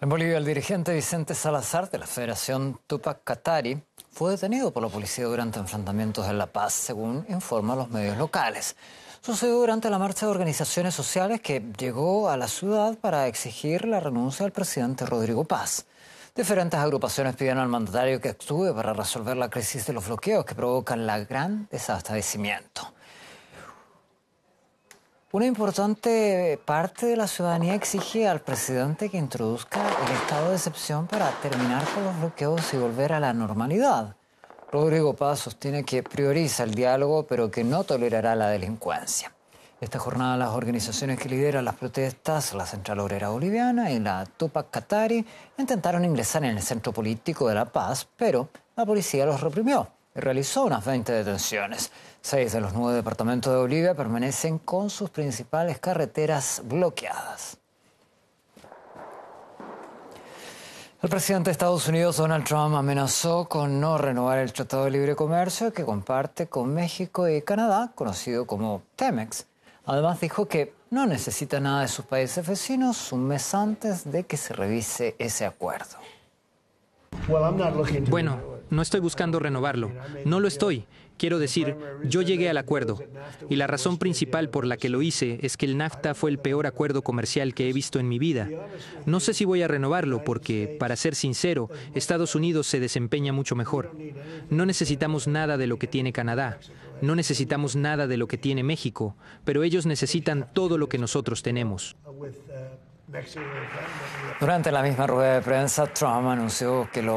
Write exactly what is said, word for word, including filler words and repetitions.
En Bolivia, el dirigente Vicente Salazar de la Federación Tupac Katari fue detenido por la policía durante enfrentamientos en La Paz, según informan los medios locales. Sucedió durante la marcha de organizaciones sociales que llegó a la ciudad para exigir la renuncia del presidente Rodrigo Paz. Diferentes agrupaciones pidieron al mandatario que actúe para resolver la crisis de los bloqueos que provocan la gran desabastecimiento. Una importante parte de la ciudadanía exige al presidente que introduzca el estado de excepción para terminar con los bloqueos y volver a la normalidad. Rodrigo Paz sostiene que prioriza el diálogo, pero que no tolerará la delincuencia. Esta jornada las organizaciones que lideran las protestas, la Central Obrera Boliviana y la Tupac Katari, intentaron ingresar en el centro político de La Paz, pero la policía los reprimió y realizó unas veinte detenciones. Seis de los nueve departamentos de Bolivia permanecen con sus principales carreteras bloqueadas. El presidente de Estados Unidos, Donald Trump, amenazó con no renovar el Tratado de Libre Comercio que comparte con México y Canadá, conocido como TEMEX. Además dijo que no necesita nada de sus países vecinos un mes antes de que se revise ese acuerdo. Bueno, no estoy buscando renovarlo. No lo estoy. Quiero decir, yo llegué al acuerdo. Y la razón principal por la que lo hice es que el NAFTA fue el peor acuerdo comercial que he visto en mi vida. No sé si voy a renovarlo porque, para ser sincero, Estados Unidos se desempeña mucho mejor. No necesitamos nada de lo que tiene Canadá. No necesitamos nada de lo que tiene México. Pero ellos necesitan todo lo que nosotros tenemos. Durante la misma rueda de prensa, Trump anunció que lo